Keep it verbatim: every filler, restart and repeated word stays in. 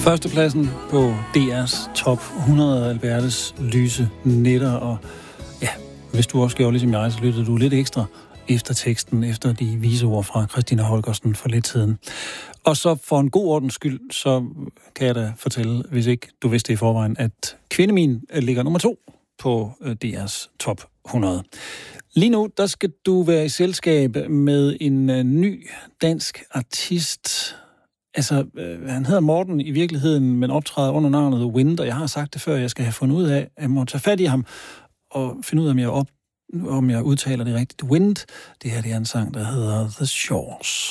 Førstepladsen på D R's top hundrede Albertes lyse nætter, og ja, hvis du også gjorde ligesom jeg, så lyttede du lidt ekstra efter teksten, efter de vise ord fra Christina Holgersen for lidt siden. Og så for en god ordens skyld, så kan jeg da fortælle, hvis ikke du vidste det i forvejen, at Kvindemin ligger nummer to på D R's top hundrede. Lige nu, der skal du være i selskab med en ny dansk artist. Altså, øh, han hedder Morten i virkeligheden, men optræder under navnet The Wind, og jeg har sagt det før, jeg skal have fundet ud af, at jeg må tage fat i ham og finde ud af, om jeg, op, om jeg udtaler det rigtigt. The Wind, det her det er en sang, der hedder The Shores.